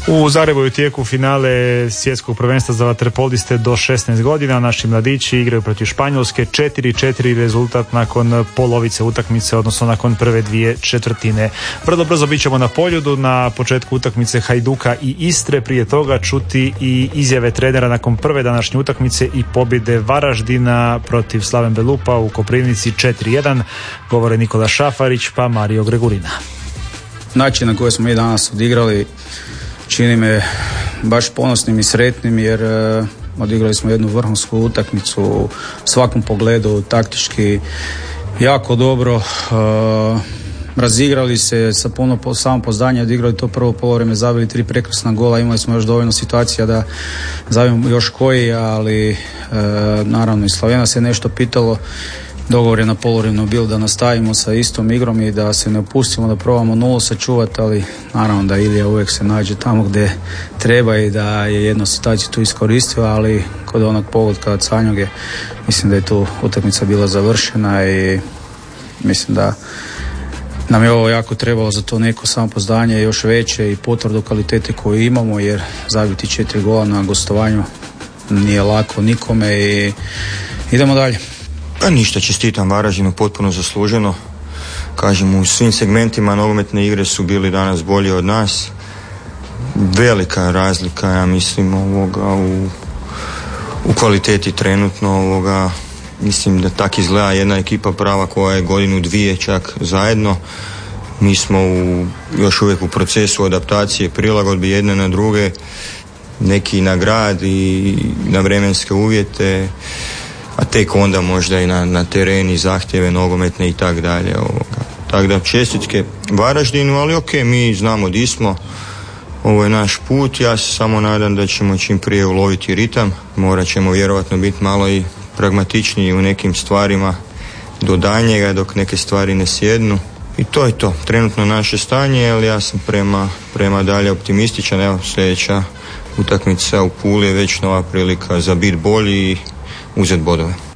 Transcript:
U Zagrebu je u tijeku finale svjetskog prvenstva za vaterpoliste do 16 godina. Naši mladići igraju protiv Španjolske. 4-4 rezultat nakon polovice utakmice, odnosno nakon prve dvije četvrtine. Vrlo brzo bit ćemo na Poljudu na početku utakmice Hajduka i Istre. Prije toga čuti i izjave trenera nakon prve današnje utakmice i pobjede Varaždina protiv Slaven Belupa u Koprivnici 4-1. Govore Nikola Šafarić pa Mario Gregurina. Način na koji smo mi danas odigrali čini me baš ponosnim i sretnim, jer odigrali smo jednu vrhunsku utakmicu u svakom pogledu, taktički jako dobro, razigrali se sa puno samopouzdanja, odigrali to prvo poluvreme, zabili 3 prekrasna gola, imali smo još dovoljno situacija da zabijemo još koji, ali naravno i Slavena se nešto pitalo. Dogovor je na poluvremenu bilo da nastavimo sa istom igrom i da se ne opustimo, da probamo nulu sačuvati, ali naravno da Ilija uvijek se nađe tamo gdje treba i da je jednu situaciju tu iskoristio, ali kod onog pogotka od Sanjoge mislim da je tu utakmica bila završena i mislim da nam je ovo jako trebalo za to neko samopouzdanje još veće i potvrdu kvalitete koju imamo, jer zabiti 4 gola na gostovanju nije lako nikome i idemo dalje. Pa ništa, čestitam Varaždinu, potpuno zasluženo. Kažem, u svim segmentima nogometne igre su bili danas bolji od nas. Velika razlika, ja mislim, u kvaliteti trenutno. Mislim da tak izgleda jedna ekipa prava koja je godinu dvije čak zajedno. Mi smo još uvijek u procesu adaptacije, prilagodbi jedne na druge, neki na grad i na vremenske uvjete, a tek onda možda i na tereni, zahtjeve nogometne i tak dalje. Tako da čestitke Varaždinu, ali ok, mi znamo di smo, ovo je naš put, ja se samo nadam da ćemo čim prije uloviti ritam, morat ćemo vjerojatno biti malo i pragmatičniji u nekim stvarima do daljnjega dok neke stvari ne sjednu. I to je to, trenutno naše stanje, ali ja sam prema dalje optimističan. Evo, sljedeća utakmica u Puli je već nova prilika za bit bolji i uzeti bodove.